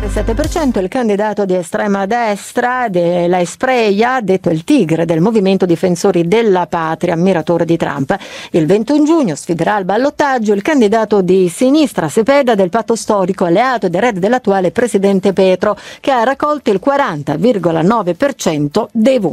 47% il candidato di estrema destra della Espreia, detto il tigre del movimento difensori della patria, ammiratore di Trump. Il 21 giugno sfiderà al ballottaggio il candidato di sinistra Cepeda del patto storico, alleato ed erede dell'attuale presidente Petro, che ha raccolto il 40,9% dei voti.